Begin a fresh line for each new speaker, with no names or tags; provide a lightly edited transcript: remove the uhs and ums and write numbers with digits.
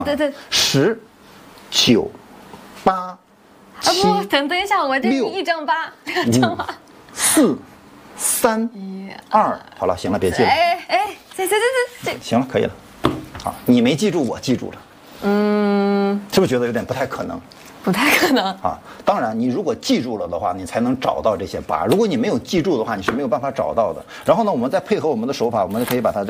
对，
10、9、8、7。
不，等一下，我这1张8，2张8
，4、3、2。好了，行了，别记了。
这
行了，可以了。好，你没记住，我记住了。是不是觉得有点不太可能？
不太可能
啊！当然，你如果记住了的话，你才能找到这些8。如果你没有记住的话，你是没有办法找到的。然后呢，我们再配合我们的手法，我们可以把它